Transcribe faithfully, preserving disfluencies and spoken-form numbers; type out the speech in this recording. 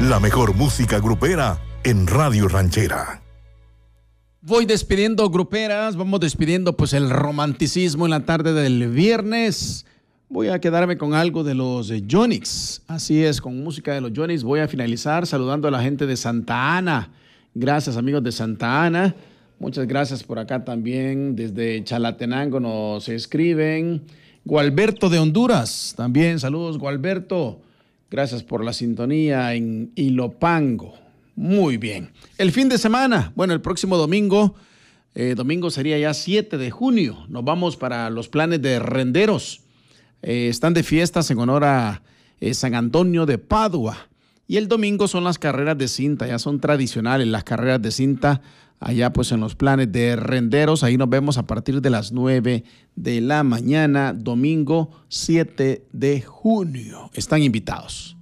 La mejor música grupera en Radio Ranchera. Voy despidiendo gruperas, vamos despidiendo pues el romanticismo en la tarde del viernes. Voy a quedarme con algo de los Yonix. Así es, con música de los Yonix voy a finalizar saludando a la gente de Santa Ana. Gracias, amigos de Santa Ana. Muchas gracias por acá también. Desde Chalatenango nos escriben. Gualberto de Honduras, también saludos, Gualberto. Gracias por la sintonía en Ilopango. Muy bien. El fin de semana, bueno, el próximo domingo, eh, domingo sería ya siete de junio. Nos vamos para los planes de Renderos. Eh, están de fiestas en honor a eh, San Antonio de Padua. Y el domingo son las carreras de cinta, ya son tradicionales las carreras de cinta, allá pues en los planes de Renderos. Ahí nos vemos a partir de las nueve de la mañana, domingo siete de junio. Están invitados.